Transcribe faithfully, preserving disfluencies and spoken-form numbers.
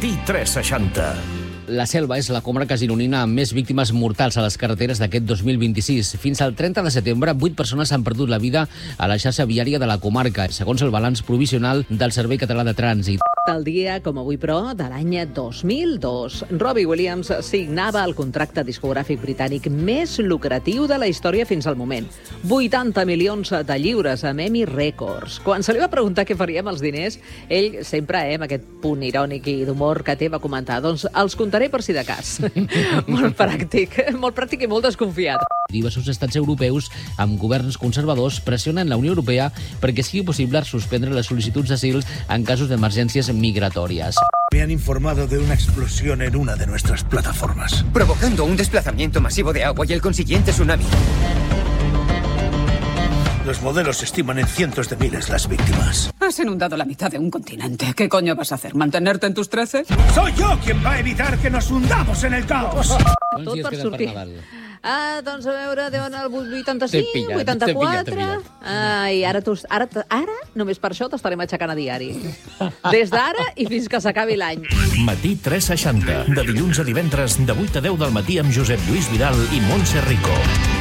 Matí tres seixanta. La Selva és la comarca gironina amb més víctimes mortals a les carreteres d'aquest dos mil vint-i-sis. Fins al trenta de setembre, vuit persones han perdut la vida a la xarxa viària de la comarca, segons el balanç provisional del Servei Català de Trànsit. Tal dia com avui, però, de l'any dos mil dos, Robbie Williams signava el contracte discogràfic britànic més lucratiu de la història fins al moment. vuitanta milions de lliures amb EMI Records. Quan se li va preguntar què faria amb els diners, ell sempre, eh, amb aquest punt irònic i d'humor que té, va comentar, doncs els comptaré per si de cas. Molt pràctic, molt pràctic i molt desconfiat. Diversos estats europeus amb governs conservadors pressionen la Unió Europea perquè sigui possible suspendre les sol·licituds d'asil en casos d'emergències migratòries. Me han informado de una explosión en una de nuestras plataformas, provocando un desplazamiento masivo de agua y el consiguiente tsunami. Los modelos estiman en cientos de miles las víctimas. Has inundado la mitad de un continente. ¿Qué coño vas a hacer? ¿Mantenerte en tus trece? Soy yo quien va a evitar que nos hundamos en el caos. Quants Tot dies per queden per sortir. Nadal? Ah, doncs a veure, deuen el vuitanta-cinc, T'he pillat, vuitanta-quatre... t'he pillat, t'he pillat. Ai, ara, tu, ara, ara, només per això t'estarem aixecant a diari. Des d'ara i fins que s'acabi l'any. Matí tres seixanta. De dilluns a divendres, de vuit a deu del matí amb Josep Lluís Vidal i Montse Rico.